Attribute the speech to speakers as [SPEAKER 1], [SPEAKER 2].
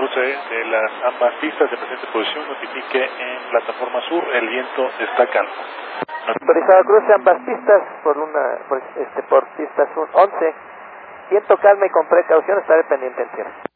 [SPEAKER 1] cruce de las ambas pistas de presente posición, notifique en plataforma sur, el viento está calmo.
[SPEAKER 2] Autorizado cruce ambas pistas por pista sur 11. Viento calma y con precaución, estaré pendiente en tierra.